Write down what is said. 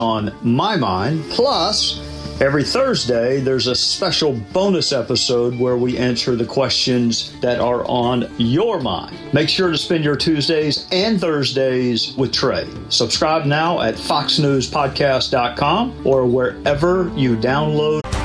on my mind. Plus, every Thursday, there's a special bonus episode where we answer the questions that are on your mind. Make sure to spend your Tuesdays and Thursdays with Trey. Subscribe now at foxnewspodcast.com or wherever you download